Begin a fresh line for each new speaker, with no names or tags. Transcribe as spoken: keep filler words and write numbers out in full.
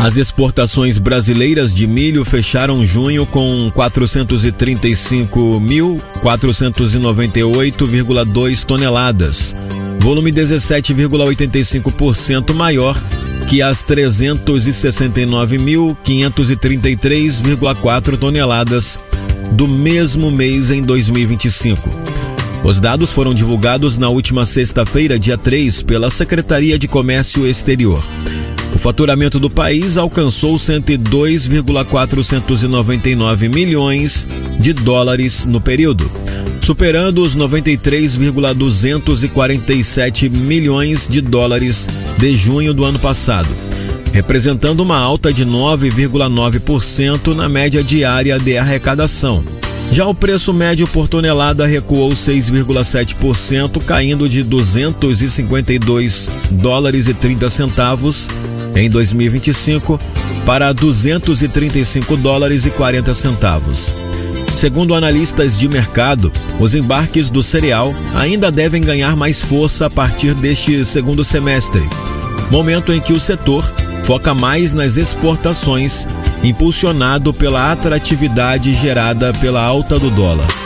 As exportações brasileiras de milho fecharam junho com quatrocentos e trinta e cinco mil, quatrocentos e noventa e oito vírgula dois toneladas, volume dezessete vírgula oitenta e cinco por cento maior que as trezentos e sessenta e nove mil, quinhentos e trinta e três vírgula quatro toneladas do mesmo mês em dois mil e vinte e cinco. Os dados foram divulgados na última sexta-feira, dia três, pela Secretaria de Comércio Exterior. O faturamento do país alcançou cento e dois vírgula quatrocentos e noventa e nove milhões de dólares no período, superando os noventa e três vírgula duzentos e quarenta e sete milhões de dólares de junho do ano passado, representando uma alta de nove vírgula nove por cento na média diária de arrecadação. Já o preço médio por tonelada recuou seis vírgula sete por cento, caindo de duzentos e cinquenta e dois dólares e trinta centavos em dois mil e vinte e cinco para duzentos e trinta e cinco dólares e quarenta centavos. Segundo analistas de mercado, os embarques do cereal ainda devem ganhar mais força a partir deste segundo semestre, momento em que o setor foca mais nas exportações, impulsionado pela atratividade gerada pela alta do dólar.